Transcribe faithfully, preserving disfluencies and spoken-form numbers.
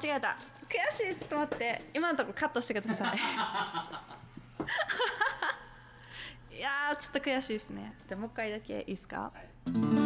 違えた。悔しい。ちょっと待って、今のところカットしてくださいいやーちょっと悔しいですね。じゃあもう一回だけいいですか。はい。